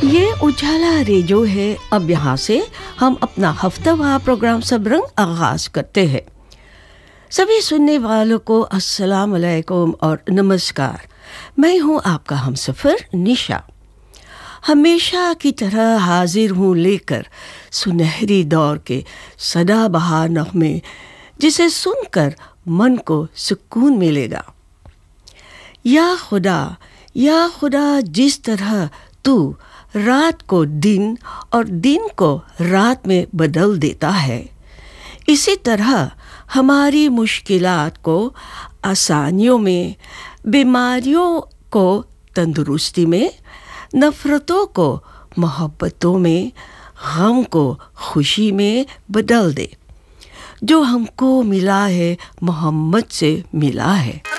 ये उजाला रेडियो है। अब यहाँ से हम अपना हफ्तावार प्रोग्राम सब रंग आगाज करते हैं। सभी सुनने वालों को अस्सलाम वालेकुम और नमस्कार। मैं हूँ आपका हमसफ़र निशा। हमेशा की तरह हाजिर हूँ लेकर सुनहरी दौर के सदाबहार नग़मे, जिसे सुनकर मन को सुकून मिलेगा। या खुदा, जिस तरह तू रात को दिन और दिन को रात में बदल देता है, इसी तरह हमारी मुश्किलात को आसानियों में, बीमारियों को तंदुरुस्ती में, नफ़रतों को मोहब्बतों में, गम को खुशी में बदल दे। जो हमको मिला है मोहम्मद से मिला है।